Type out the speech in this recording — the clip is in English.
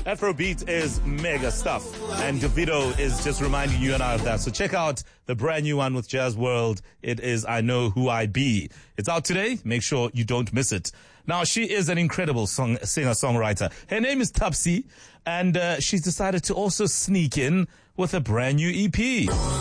Afrobeat is mega stuff, and Davido is just reminding you and I of that. So check out the brand new one with Jazz World. It is I Know Who I Be. It's out today. Make sure you don't miss it. Now, she is an incredible singer-songwriter. Her name is Tupsi, and she's decided to also sneak in with a brand new EP.